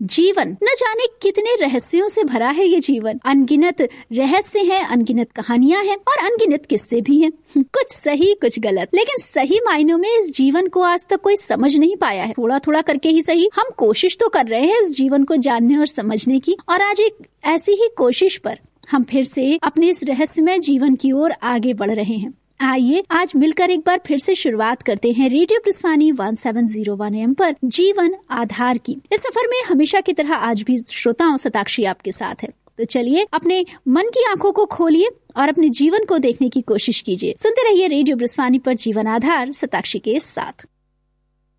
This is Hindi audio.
जीवन न जाने कितने रहस्यों से भरा है। ये जीवन अनगिनत रहस्य हैं, अनगिनत कहानियां हैं और अनगिनत किस्से भी हैं। कुछ सही कुछ गलत, लेकिन सही मायनों में इस जीवन को आज तक कोई समझ नहीं पाया है। थोड़ा थोड़ा करके ही सही हम कोशिश तो कर रहे हैं इस जीवन को जानने और समझने की। और आज एक ऐसी ही कोशिश पर हम फिर से अपने इस रहस्यमय जीवन की ओर आगे बढ़ रहे हैं। आइए आज मिलकर एक बार फिर से शुरुआत करते हैं रेडियो प्रस्थानी 1701 AM पर जीवन आधार की। इस सफर में हमेशा की तरह आज भी श्रोताओं शताक्षी आपके साथ है। तो चलिए अपने मन की आंखों को खोलिए और अपने जीवन को देखने की कोशिश कीजिए। सुनते रहिए रेडियो प्रस्थानी पर जीवन आधार शताक्षी के साथ।